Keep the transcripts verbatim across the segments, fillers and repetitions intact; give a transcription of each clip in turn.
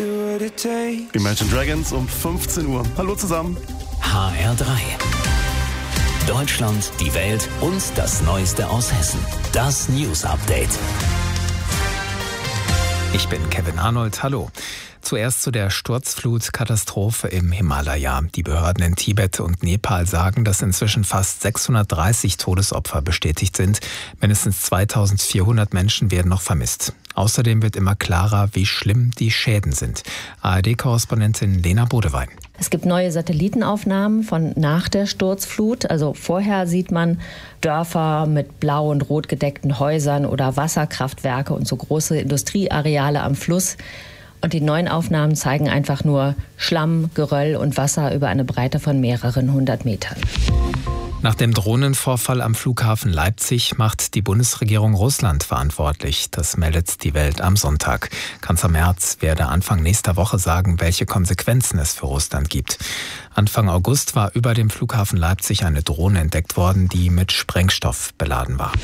Imagine Dragons um fünfzehn Uhr. Hallo zusammen. H R drei. Deutschland, die Welt und das Neueste aus Hessen. Das News Update. Ich bin Kevin Arnold. Hallo. Zuerst zu der Sturzflutkatastrophe im Himalaya. Die Behörden in Tibet und Nepal sagen, dass inzwischen fast sechshundertdreißig Todesopfer bestätigt sind. Mindestens zweitausendvierhundert Menschen werden noch vermisst. Außerdem wird immer klarer, wie schlimm die Schäden sind. A R D-Korrespondentin Lena Bodewein. Es gibt neue Satellitenaufnahmen von nach der Sturzflut. Also vorher sieht man Dörfer mit blau und rot gedeckten Häusern oder Wasserkraftwerke und so große Industrieareale am Fluss. Und die neuen Aufnahmen zeigen einfach nur Schlamm, Geröll und Wasser über eine Breite von mehreren hundert Metern. Nach dem Drohnenvorfall am Flughafen Leipzig macht die Bundesregierung Russland verantwortlich. Das meldet die Welt am Sonntag. Kanzler Merz werde Anfang nächster Woche sagen, welche Konsequenzen es für Russland gibt. Anfang August war über dem Flughafen Leipzig eine Drohne entdeckt worden, die mit Sprengstoff beladen war.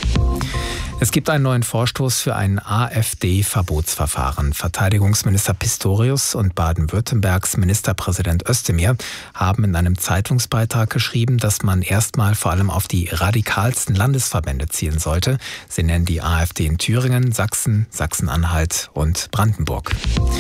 Es gibt einen neuen Vorstoß für ein AfD-Verbotsverfahren. Verteidigungsminister Pistorius und Baden-Württembergs Ministerpräsident Özdemir haben in einem Zeitungsbeitrag geschrieben, dass man erstmal vor allem auf die radikalsten Landesverbände zielen sollte. Sie nennen die AfD in Thüringen, Sachsen, Sachsen-Anhalt und Brandenburg.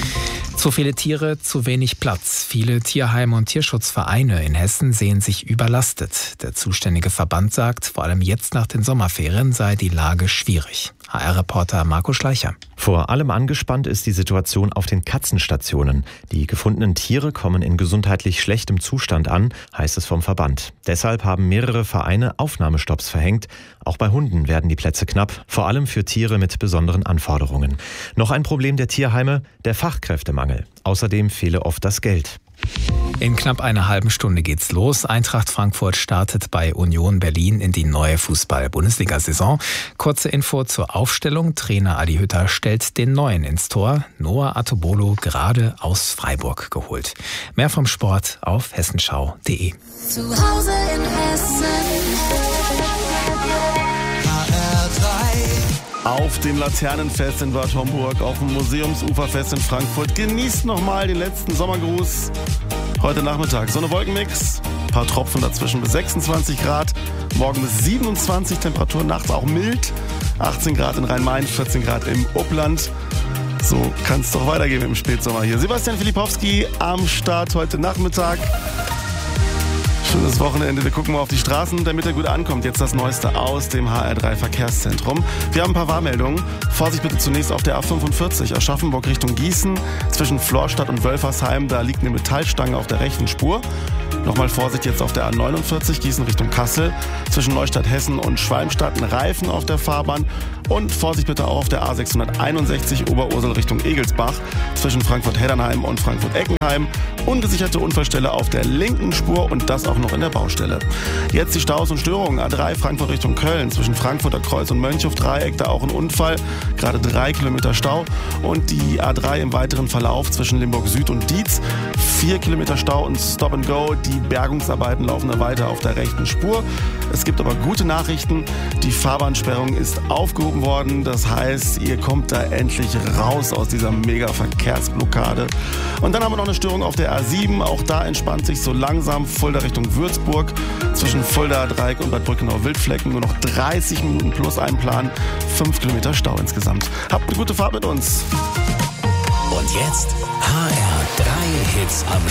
Zu viele Tiere, zu wenig Platz. Viele Tierheime und Tierschutzvereine in Hessen sehen sich überlastet. Der zuständige Verband sagt, vor allem jetzt nach den Sommerferien sei die Lage schwierig. H R-Reporter Marco Schleicher. Vor allem angespannt ist die Situation auf den Katzenstationen. Die gefundenen Tiere kommen in gesundheitlich schlechtem Zustand an, heißt es vom Verband. Deshalb haben mehrere Vereine Aufnahmestopps verhängt. Auch bei Hunden werden die Plätze knapp, vor allem für Tiere mit besonderen Anforderungen. Noch ein Problem der Tierheime, der Fachkräftemangel. Außerdem fehle oft das Geld. In knapp einer halben Stunde geht's los. Eintracht Frankfurt startet bei Union Berlin in die neue Fußball-Bundesliga-Saison. Kurze Info zur Aufstellung. Trainer Adi Hütter stellt den Neuen ins Tor. Noah Atobolo gerade aus Freiburg geholt. Mehr vom Sport auf hessenschau punkt de. Zu Hause in Hessen. H R drei. Auf dem Laternenfest in Bad Homburg, auf dem Museumsuferfest in Frankfurt. Genießt nochmal den letzten Sommergruß heute Nachmittag. Sonne-Wolkenmix, ein paar Tropfen dazwischen bis sechsundzwanzig Grad. Morgen bis siebenundzwanzig, Temperatur nachts auch mild. achtzehn Grad in Rhein-Main, vierzehn Grad im Upland. So kann es doch weitergehen im Spätsommer hier. Sebastian Filipowski am Start heute Nachmittag. Schönes Wochenende. Wir gucken mal auf die Straßen, damit er gut ankommt. Jetzt das Neueste aus dem H R drei Verkehrszentrum. Wir haben ein paar Warnmeldungen. Vorsicht bitte zunächst auf der A fünfundvierzig Aschaffenburg Richtung Gießen. Zwischen Florstadt und Wölfersheim, da liegt eine Metallstange auf der rechten Spur. Nochmal Vorsicht jetzt auf der A neunundvierzig Gießen Richtung Kassel. Zwischen Neustadt Hessen und Schwalmstadt ein Reifen auf der Fahrbahn. Und Vorsicht bitte auch auf der A sechshunderteinundsechzig Oberursel Richtung Egelsbach. Zwischen Frankfurt-Heddernheim und Frankfurt-Eckenheim. Ungesicherte Unfallstelle auf der linken Spur und das auch noch in der Baustelle. Jetzt die Staus und Störungen. A drei Frankfurt Richtung Köln. Zwischen Frankfurter Kreuz und Mönchhof-Dreieck, da auch ein Unfall. Gerade drei Kilometer Stau. Und die A drei im weiteren Verlauf zwischen Limburg Süd und Dietz. Vier Kilometer Stau und Stop and Go. Die Bergungsarbeiten laufen da weiter auf der rechten Spur. Es gibt aber gute Nachrichten. Die Fahrbahnsperrung ist aufgehoben worden. Das heißt, ihr kommt da endlich raus aus dieser Mega-Verkehrsblockade. Und dann haben wir noch eine Störung auf der A sieben. Auch da entspannt sich so langsam Fulda Richtung Würzburg. Zwischen Fulda, Dreieck und Bad Brückenau-Wildflecken nur noch dreißig Minuten plus einplanen. fünf Kilometer Stau insgesamt. Habt eine gute Fahrt mit uns. Und jetzt H R drei Hits am